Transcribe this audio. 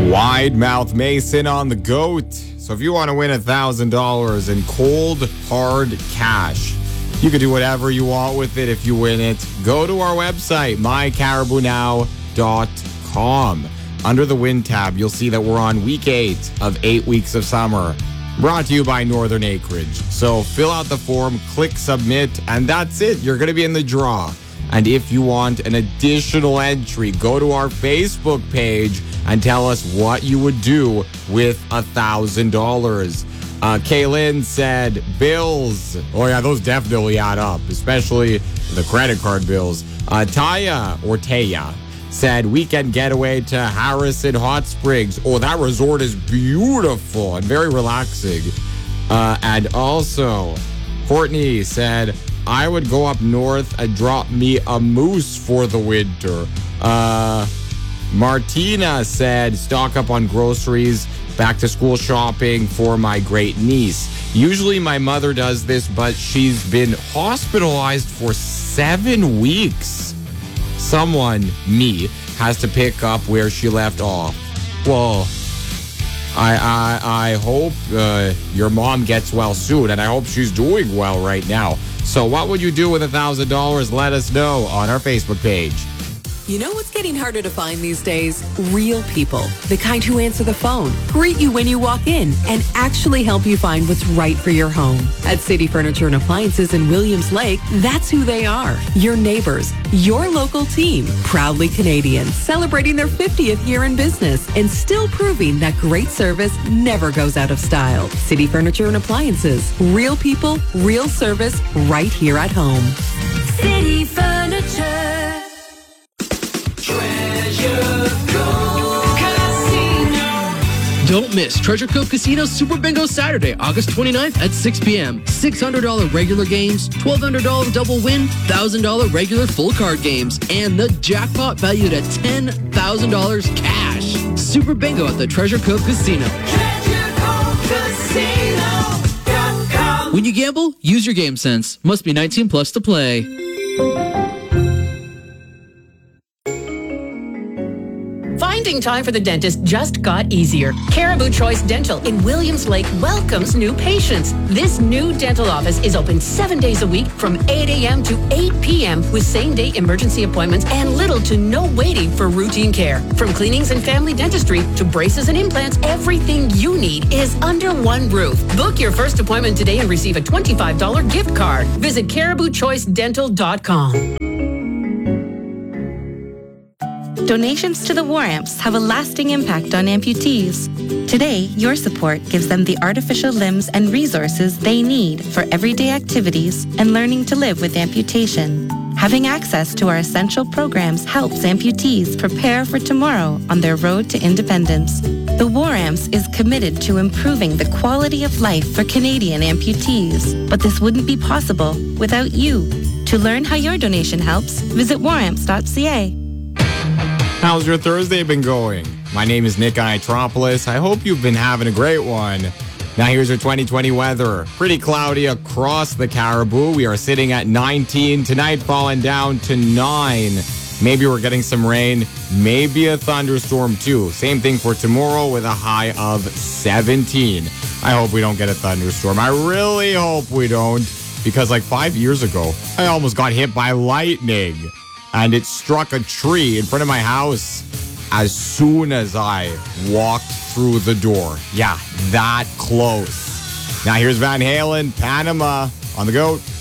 Wide Mouth Mason on the GOAT. So if you want to win $1,000 in cold, hard cash, you can do whatever you want with it if you win it. Go to our website, mycaribounow.com. Under the Win tab, you'll see that we're on week 8 of 8 weeks of summer. Brought to you by Northern Acreage. So fill out the form, click submit, and that's it. You're going to be in the draw. And if you want an additional entry, go to our Facebook page and tell us what you would do with $1,000. Kaylin said bills. Oh, yeah, those definitely add up, especially the credit card bills. Taya said weekend getaway to Harrison Hot Springs. Oh, that resort is beautiful and very relaxing. And also, Courtney said, I would go up north and drop me a moose for the winter. Martina said, stock up on groceries, back to school shopping for my great niece. Usually my mother does this, but she's been hospitalized for 7 weeks. Someone, me, has to pick up where she left off. Well, I hope your mom gets well soon, and I hope she's doing well right now. So what would you do with $1,000? Let us know on our Facebook page. You know what's getting harder to find these days? Real people. The kind who answer the phone, greet you when you walk in, and actually help you find what's right for your home. At City Furniture and Appliances in Williams Lake, that's who they are. Your neighbors, your local team, proudly Canadian, celebrating their 50th year in business and still proving that great service never goes out of style. City Furniture and Appliances. Real people, real service, right here at home. City Furniture. Treasure Cove Casino. Don't miss Treasure Cove Casino Super Bingo Saturday, August 29th at 6 p.m. $600 regular games, $1,200 double win, $1,000 regular full card games, and the jackpot valued at $10,000 cash. Super Bingo at the Treasure Cove Casino. TreasureCoveCasino.com. When you gamble, use your game sense. Must be 19 plus to play. Finding time for the dentist just got easier. Caribou Choice Dental in Williams Lake welcomes new patients. This new dental office is open 7 days a week from 8 a.m. to 8 p.m. with same-day emergency appointments and little to no waiting for routine care. From cleanings and family dentistry to braces and implants, everything you need is under one roof. Book your first appointment today and receive a $25 gift card. Visit CaribouChoiceDental.com. Donations to the War Amps have a lasting impact on amputees. Today, your support gives them the artificial limbs and resources they need for everyday activities and learning to live with amputation. Having access to our essential programs helps amputees prepare for tomorrow on their road to independence. The War Amps is committed to improving the quality of life for Canadian amputees, but this wouldn't be possible without you. To learn how your donation helps, visit waramps.ca. How's your Thursday been going? My name is Nick Itropolis. I hope you've been having a great one. Now here's your 2020 weather. Pretty cloudy across the Caribou. We are sitting at 19. Tonight falling down to 9. Maybe we're getting some rain. Maybe a thunderstorm too. Same thing for tomorrow with a high of 17. I hope we don't get a thunderstorm. I really hope we don't. Because like 5 years ago, I almost got hit by lightning. And it struck a tree in front of my house as soon as I walked through the door. Yeah, that close. Now here's Van Halen, Panama on the GOAT.